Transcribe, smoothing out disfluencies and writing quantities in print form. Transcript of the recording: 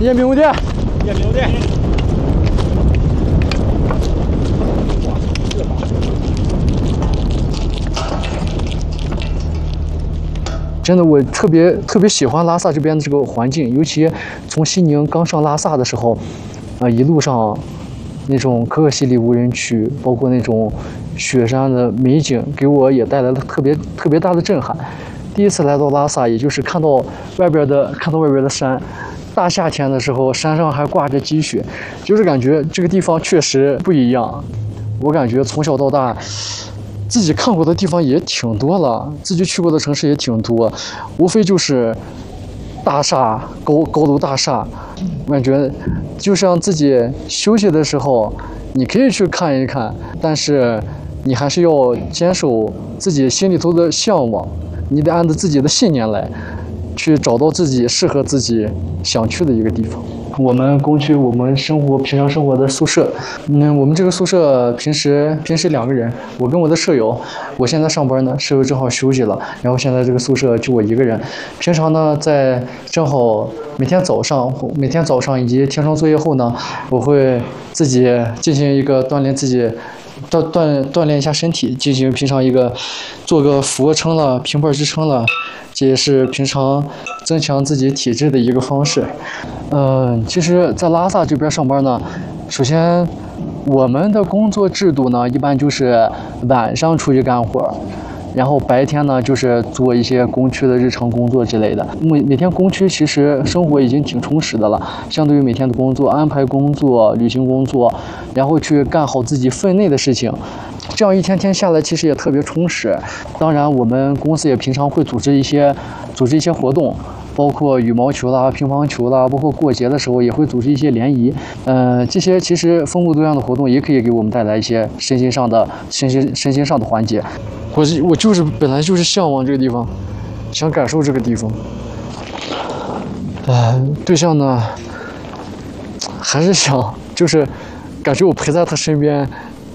夜明的， 夜明的。 真的，我特别喜欢拉萨这边的这个环境，尤其从西宁刚上拉萨的时候，一路上那种可可西里无人区，包括那种雪山的美景，给我也带来了特别大的震撼。第一次来到拉萨，也就是看到外边的山，大夏天的时候，山上还挂着积雪，就是感觉这个地方确实不一样。我感觉从小到大，自己看过的地方也挺多了，自己去过的城市也挺多，无非就是大厦、高楼大厦。我感觉就像自己休息的时候，你可以去看一看，但是你还是要坚守自己心里头的向往，你得按照自己的信念来，去找到自己适合自己想去的一个地方。我们工区，我们平常生活的宿舍，我们这个宿舍平时2个人，我跟我的舍友，我现在上班呢，舍友正好休息了，然后现在这个宿舍就我一个人。平常呢，正好每天早上以及填充作业后呢，我会自己进行一个锻炼自己。锻炼一下身体，进行平常一个做个俯卧撑了、平板支撑了，这也是平常增强自己体质的一个方式。其实，在拉萨这边上班呢，首先我们的工作制度呢，一般就是晚上出去干活，然后白天呢就是做一些工区的日常工作之类的。每天工区其实生活已经挺充实的了，相对于每天的工作安排工作、履行工作，然后去干好自己分内的事情，这样一天天下来其实也特别充实。当然，我们公司也平常会组织一些活动，包括羽毛球啦、乒乓球啦，包括过节的时候也会组织一些联谊。这些其实丰富多样的活动也可以给我们带来一些身心上的缓解。我本来就是向往这个地方，想感受这个地方。对象呢，还是想就是感觉我陪在他身边，